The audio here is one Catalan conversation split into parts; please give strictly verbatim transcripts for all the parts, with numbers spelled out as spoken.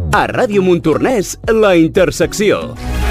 A Ràdio Montornès, La Intersecció.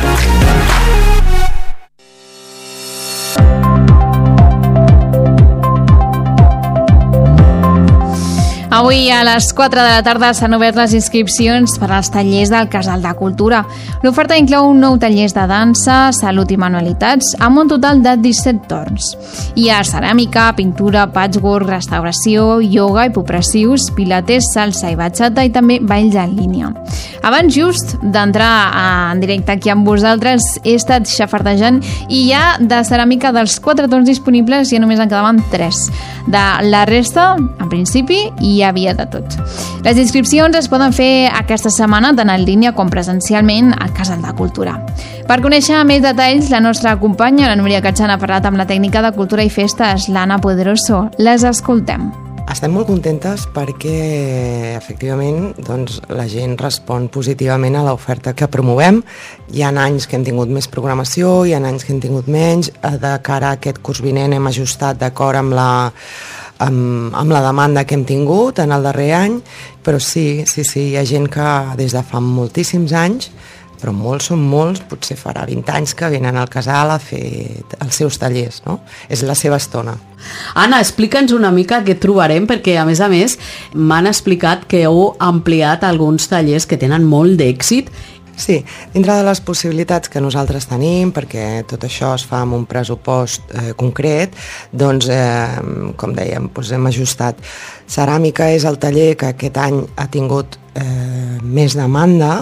Avui a les quatre de la tarda s'han obert les inscripcions per als tallers del Casal de Cultura. L'oferta inclou nou tallers de dansa, salut i manualitats, amb un total de disset torns. Hi ha ceràmica, pintura, patchwork, restauració, ioga, hipopressius, pilates, salsa i bachata i també balls en línia. Abans just d'entrar en directe aquí amb vosaltres, he estat xafardejant i hi ha de ceràmica dels quatre torns disponibles ja només en quedaven tres. De la resta, en principi, hi havia de tot. Les inscripcions es poden fer aquesta setmana tant en línia com presencialment al Casal de Cultura. Per conèixer més detalls, la nostra companya, la Núria Catxan, ha parlat amb la tècnica de Cultura i Festes, l'Anna Poderoso. Les escoltem. Estem molt contentes perquè, efectivament, doncs, la gent respon positivament a l'oferta que promovem. Hi ha anys que hem tingut més programació, hi ha anys que hem tingut menys. De cara a aquest curs vinent hem ajustat d'acord amb la, amb, amb la demanda que hem tingut en el darrer any, però sí, sí, sí, hi ha gent que des de fa moltíssims anys, però molts són molts, potser farà vint anys que venen al casal a fer els seus tallers, no? És la seva estona. Anna, explica'ns una mica què trobarem, perquè a més a més m'han explicat que heu ampliat alguns tallers que tenen molt d'èxit. Sí, dintre de les possibilitats que nosaltres tenim, perquè tot això es fa amb un pressupost eh, concret, doncs, eh, com dèiem, doncs hem ajustat. Ceràmica és el taller que aquest any ha tingut eh, més demanda,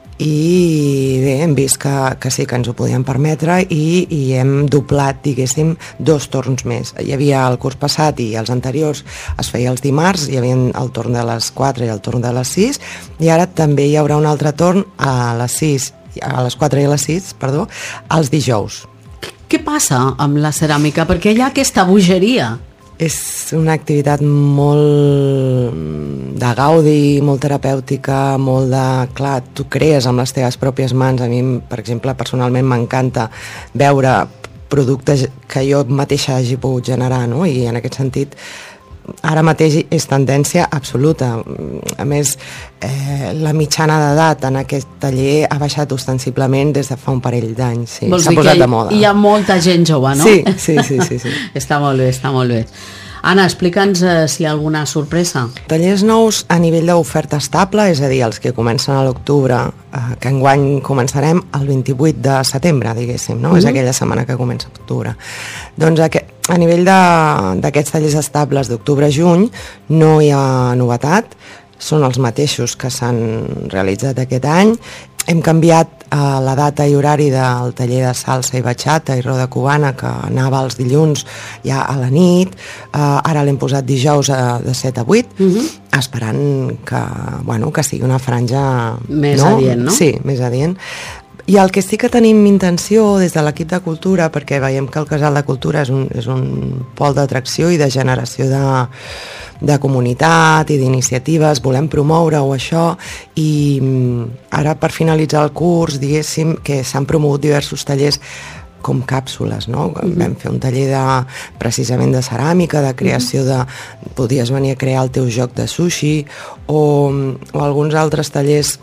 i bé, hem vist que, que sí que ens ho podíem permetre i, i hem doblat, diguéssim, dos torns més. Hi havia el curs passat i els anteriors es feia els dimarts, hi havia el torn de les quatre i el torn de les sis, i ara també hi haurà un altre torn a les sis, a les quatre i a les sis, perdó, els dijous. Què passa amb la ceràmica? Perquè hi ha aquesta bogeria. És una activitat molt de gaudi, molt terapèutica, molt de... Clar, tu crees amb les teves pròpies mans. A mi, per exemple, personalment m'encanta veure productes que jo mateixa hagi pogut generar, no? I en aquest sentit, ara mateix és tendència absoluta. A més, eh, la mitjana d'edat en aquest taller ha baixat ostensiblement des de fa un parell d'anys. Sí, s'ha posat de moda. Hi ha molta gent jove, no? Sí, sí, sí, sí, sí. Està molt bé, està molt bé. Anna, explica'ns eh, si hi ha alguna sorpresa. Tallers nous a nivell d'oferta estable, és a dir, els que comencen a l'octubre, eh, que enguany començarem el vint-i-vuit de setembre, diguéssim, no? Mm-hmm. És aquella setmana que comença octubre. Doncs aquest, a nivell d'aquests tallers estables d'octubre a juny no hi ha novetat, són els mateixos que s'han realitzat aquest any. Hem canviat eh, la data i horari del taller de salsa i bachata i roda cubana, que anava els dilluns ja a la nit, eh, ara l'hem posat dijous a, de set a vuit, uh-huh. esperant que, bueno, que sigui una franja... Més no? adient, no? Sí, més adient. I el que sí que tenim intenció des de l'equip de cultura, perquè veiem que el Casal de Cultura és un, és un pol d'atracció i de generació de, de comunitat i d'iniciatives, volem promoure-ho això, i ara per finalitzar el curs, diguéssim, que s'han promogut diversos tallers com càpsules, no? Mm-hmm. Vam fer un taller de, precisament de ceràmica, de creació de... Podies venir a crear el teu joc de sushi, o, o alguns altres tallers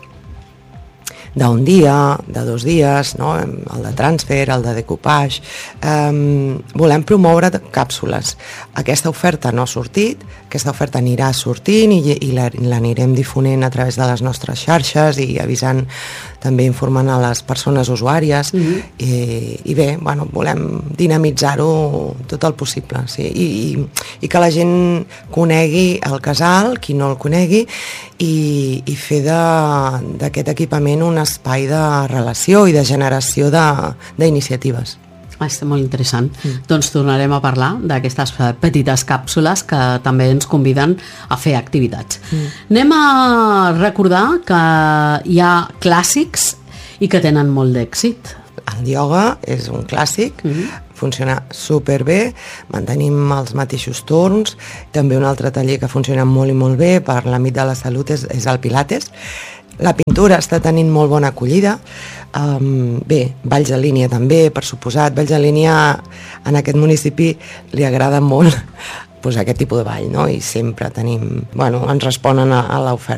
d'un dia, de dos dies, no? El de transfer, el de decoupage. Um, volem promoure càpsules. Aquesta oferta no ha sortit, aquesta oferta anirà sortint i, i l'anirem difonent a través de les nostres xarxes i avisant, també informant a les persones usuàries. Mm-hmm. I, i bé, bueno, volem dinamitzar-ho tot el possible, sí? I, i, i que la gent conegui el casal, qui no el conegui, i, i fer d'aquest equipament un espai de relació i de generació d'iniciatives. Ah, està molt interessant. Mm. Doncs tornarem a parlar d'aquestes petites càpsules que també ens conviden a fer activitats. Mm. Anem a recordar que hi ha clàssics i que tenen molt d'èxit. El ioga és un clàssic, mm-hmm. funciona superbé, mantenim els mateixos torns. També un altre taller que funciona molt i molt bé per l'àmbit de la salut és, és el pilates. La pintura està tenint molt bona acollida. Um, bé, balls en línia també, per suposat. Balls en línia en aquest municipi li agrada molt pues, aquest tipus de ball, no? I sempre tenim... Bueno, ens responen a, a l'oferta.